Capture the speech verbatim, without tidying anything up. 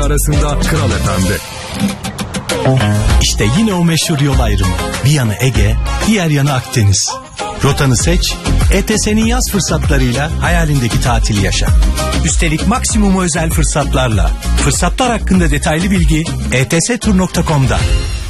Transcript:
arasında Kral F M'de. İşte yine o meşhur yol ayrımı. Bir yanı Ege, diğer yanı Akdeniz. Rotanı seç, E T S'nin yaz fırsatlarıyla hayalindeki tatili yaşa. Üstelik maksimum özel fırsatlarla. Fırsatlar hakkında detaylı bilgi e t s tur nokta com'da.